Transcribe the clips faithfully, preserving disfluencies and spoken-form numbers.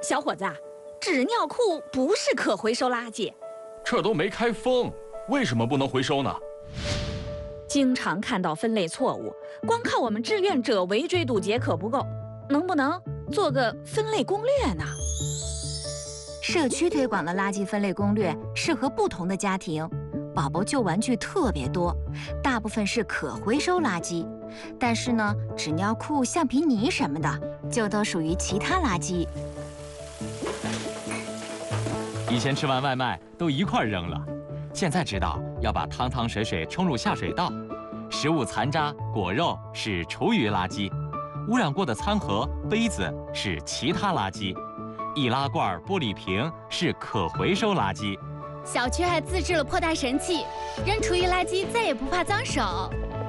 小伙子，纸尿裤不是可回收垃圾。 这都没开封，为什么不能回收呢？ 经常看到分类错误，光靠我们志愿者围追堵截可不够，能不能做个分类攻略呢？ 社区推广的垃圾分类攻略适合不同的家庭。宝宝旧玩具特别多，大部分是可回收垃圾，但是呢，纸尿裤、橡皮泥什么的就都属于其他垃圾。 以前吃完外卖都一块扔了，现在知道要把汤汤水水冲入下水道。食物残渣、果肉是厨余垃圾，污染过的餐盒、杯子是其他垃圾，易拉罐、玻璃瓶是可回收垃圾。 小区还自制了破袋神器，扔厨余垃圾再也不怕脏手。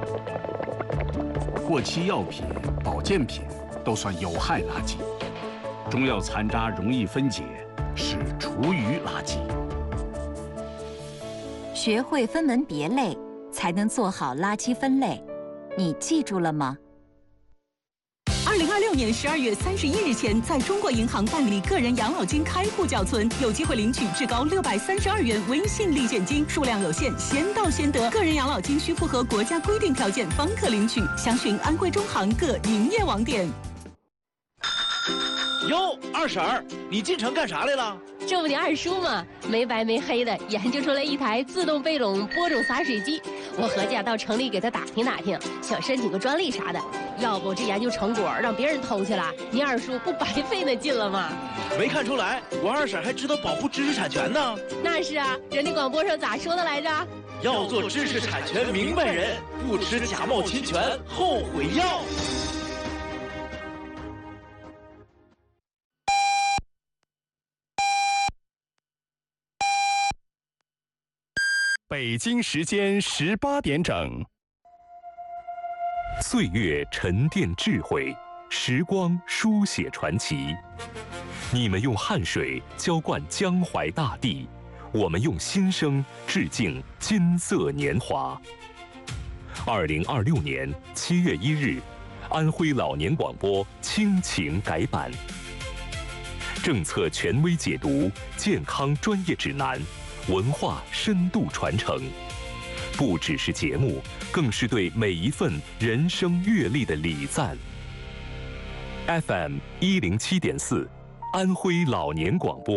过期药品、保健品都算有害垃圾，中药残渣容易分解，是厨余垃圾。 学会分门别类，才能做好垃圾分类。你记住了吗？ 二零二六年十二月三十一日前，在中国银行办理个人养老金开户缴存，有机会领取至高六百三十二元微信立减金，数量有限，先到先得。个人养老金需符合国家规定条件方可领取，详询安徽中行各营业网点。 哟，二婶儿，你进城干啥来了？ 这不你二叔吗？没白没黑的研究出来一台自动背垄播种洒水机，我合计啊到城里给他打听打听，想申请个专利啥的。要不这研究成果让别人偷去了，你二叔不白费那劲了吗？ 没看出来，我二婶还知道保护知识产权呢。 那是啊，人家广播上咋说的来着？ 要做知识产权明白人，不吃假冒侵权后悔药。 北京时间十八点整。岁月沉淀智慧，时光书写传奇。你们用汗水浇灌江淮大地，我们用心声致敬金色年华。二零二六年七月一日，安徽老年广播亲情改版，政策权威解读，健康专业指南，文化深度传承，不只是节目，更是对每一份人生阅历的礼赞。F M 一零七点四，安徽老年广播。